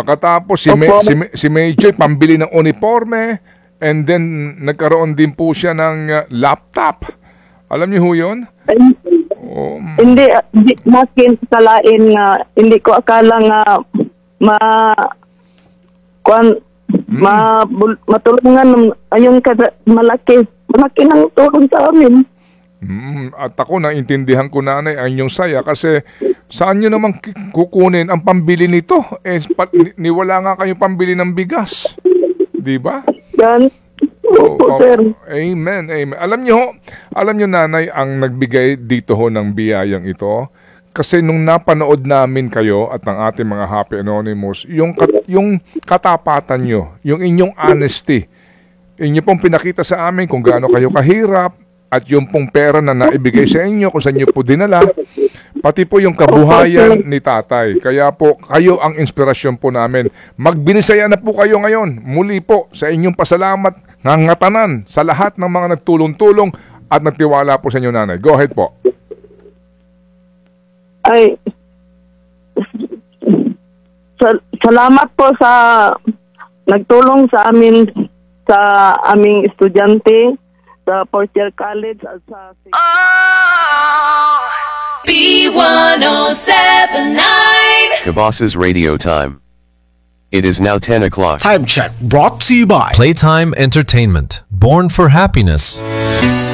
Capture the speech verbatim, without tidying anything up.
Pagkatapos si, Me, Opo. si, Me- si Medjoy pambili ng uniforme, and then nagkaroon din po siya ng uh, laptop. Alam niyo ho yun? Ay, Oh, mm. hindi, hindi makin salain nga, hindi ko akala nga ma kuan ma bul- matulungan ayun kada malaki malaki ng tulong sa amin. Mm, at ako, naintindihan ko, nanay, ang inyong saya kasi saan nyo naman ki- kukunin ang pambili nito? Eh, pa, ni, ni wala nga kayong pambili ng bigas. Di ba? Yan. Oh, Opo, oh, sir. amen, amen. Alam nyo, ho, alam nyo, nanay, ang nagbigay dito ho ng biyayang ito, kasi nung napanood namin kayo at ang ating mga Happy Anonymous, yung, kat, yung katapatan nyo, yung inyong honesty, inyo pong pinakita sa amin kung gaano kayo kahirap, at yung pong pera na naibigay sa inyo, kung saan nyo po dinala, pati po yung kabuhayan ni tatay. Kaya po, kayo ang inspirasyon po namin. Magbinisaya na po kayo ngayon. Muli po, sa inyong pasalamat, ngangatanan sa lahat ng mga nagtulong-tulong at nagtiwala po sa inyo, nanay. Go ahead po. Ay, sal- salamat po sa nagtulong sa amin, sa aming estudyante, sa fourth year college at sa... B one oh seven nine Kabas's Radio Time. It is now ten o'clock. Time check brought to you by Playtime Entertainment. Born for happiness.